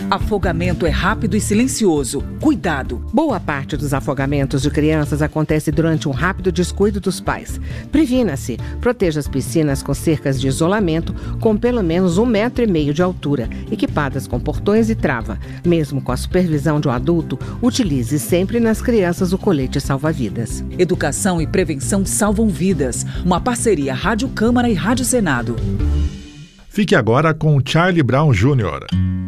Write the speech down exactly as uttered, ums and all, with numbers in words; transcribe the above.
Afogamento é rápido e silencioso. Cuidado! Boa parte dos afogamentos de crianças acontece durante um rápido descuido dos pais. Previna-se. Proteja as piscinas com cercas de isolamento com pelo menos um metro e meio de altura, equipadas com portões e trava. Mesmo com a supervisão de um adulto, utilize sempre nas crianças o colete salva-vidas. Educação e prevenção salvam vidas. Uma parceria Rádio Câmara e Rádio Senado. Fique agora com Charlie Brown Júnior